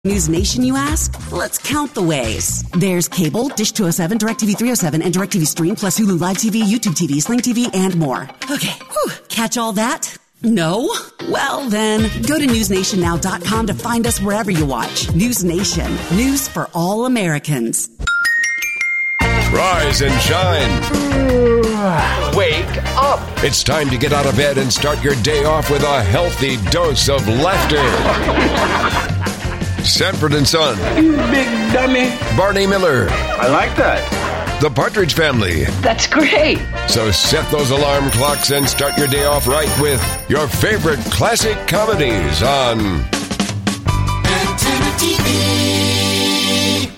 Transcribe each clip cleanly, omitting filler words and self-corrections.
News Nation, you ask? Let's count the ways. There's cable, Dish 207, DirecTV 307, and DirecTV Stream, plus Hulu Live TV, YouTube TV, Sling TV, and more. Okay, catch all that? No? Well then, go to newsnationnow.com to find us wherever you watch. News Nation. News for all Americans. Rise and shine. Wake up. It's time to get out of bed and start your day off with a healthy dose of laughter. Sanford and Son. You big dummy. Barney Miller. I like that. The Partridge Family. That's great. So set those alarm clocks and start your day off right with your favorite classic comedies on Antenna TV.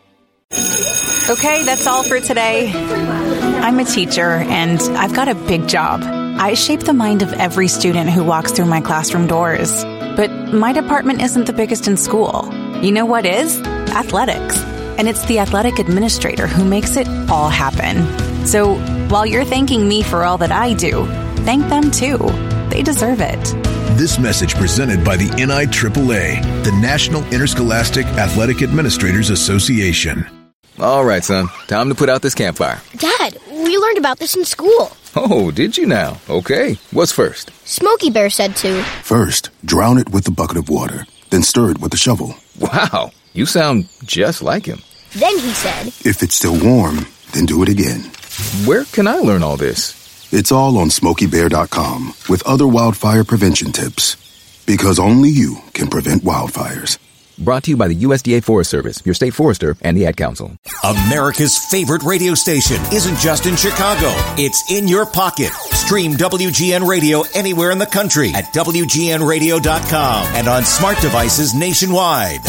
Okay, that's all for today. I'm a teacher, and I've got a big job. I shape the mind of every student who walks through my classroom doors. But my department isn't the biggest in school. You know what is? Athletics. And it's the athletic administrator who makes it all happen. So while you're thanking me for all that I do, thank them too. They deserve it. This message presented by the NIAAA, the National Interscholastic Athletic Administrators Association. All right, son. Time to put out this campfire. Dad, we learned about this in school. Oh, did you now? Okay. What's first? Smokey Bear said to. First, drown it with a bucket of water, then stir it with a shovel. Wow, you sound just like him. Then he said, if it's still warm, then do it again. Where can I learn all this? It's all on SmokeyBear.com with other wildfire prevention tips. Because only you can prevent wildfires. Brought to you by the USDA Forest Service, your state forester, and the Ad Council. America's favorite radio station isn't just in Chicago. It's in your pocket. Stream WGN Radio anywhere in the country at WGNradio.com and on smart devices nationwide.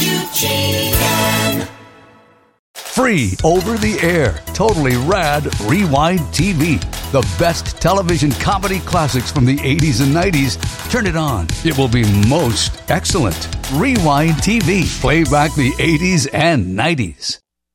WGN. Free over the air, totally rad Rewind TV. The best television comedy classics from the 80s and 90s. Turn it on. It will be most excellent. Rewind TV. Play back the 80s and 90s.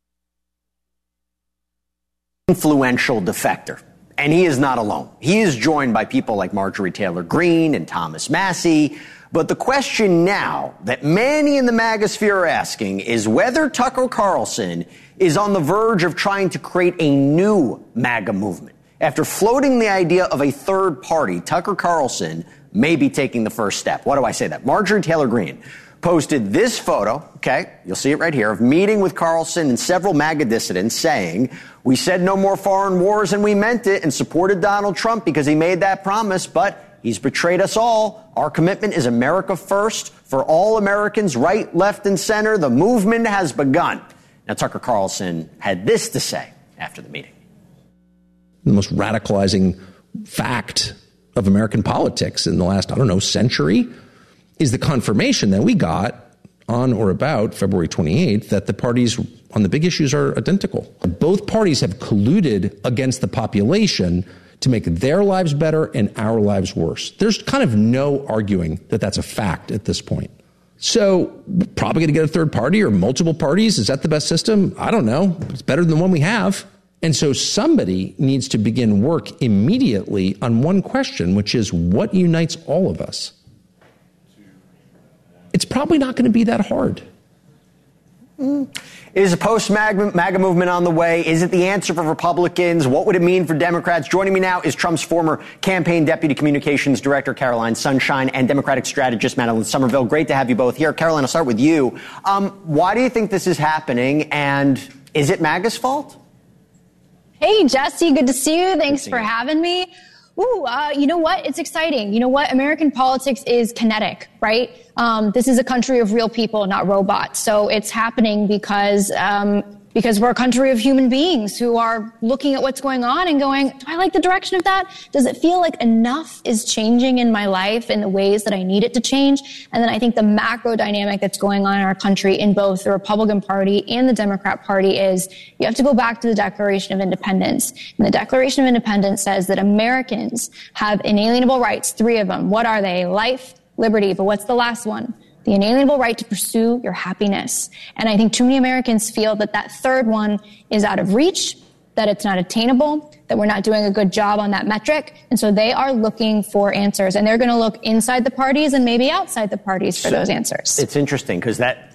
Influential defector. And he is not alone. He is joined by people like Marjorie Taylor Greene and Thomas Massie. But the question now that many in the MAGA sphere are asking is whether Tucker Carlson is on the verge of trying to create a new MAGA movement. After floating the idea of a third party, Tucker Carlson may be taking the first step. Why do I say that? Marjorie Taylor Greene posted this photo, okay, you'll see it right here, of meeting with Carlson and several MAGA dissidents saying, we said no more foreign wars and we meant it and supported Donald Trump because he made that promise, but he's betrayed us all. Our commitment is America first for all Americans, right, left, and center. The movement has begun. Now, Tucker Carlson had this to say after the meeting. The most radicalizing fact of American politics in the last, century is the confirmation that we got on or about February 28th that the parties on the big issues are identical. Both parties have colluded against the population to make their lives better and our lives worse. There's kind of no arguing that that's a fact at this point. So probably going to get a third party or multiple parties. Is that the best system? I don't know. It's better than the one we have. And so somebody needs to begin work immediately on one question, which is what unites all of us? It's probably not going to be that hard. Is a post-MAGA movement on the way? Is it the answer for Republicans? What would it mean for Democrats? Joining me now is Trump's former campaign deputy communications director, Caroline Sunshine, and Democratic strategist, Madeline Somerville. Great to have you both here. Caroline, I'll start with you. Why do you think this is happening, and is it MAGA's fault? Hey, Jesse, good to see you. Thanks for having me. You know what? It's exciting. You know what? American politics is kinetic, right? This is a country of real people, not robots. So it's happening because we're a country of human beings who are looking at what's going on and going, do I like the direction of that? Does it feel like enough is changing in my life in the ways that I need it to change? And then I think the macro dynamic that's going on in our country in both the Republican Party and the Democrat Party is you have to go back to the Declaration of Independence. And the Declaration of Independence says that Americans have inalienable rights, 3 of them. What are they? Life, liberty, but what's the last one? The inalienable right to pursue your happiness. And I think too many Americans feel that that third one is out of reach, that it's not attainable, that we're not doing a good job on that metric. And so they are looking for answers, and they're going to look inside the parties and maybe outside the parties for those answers. It's interesting because that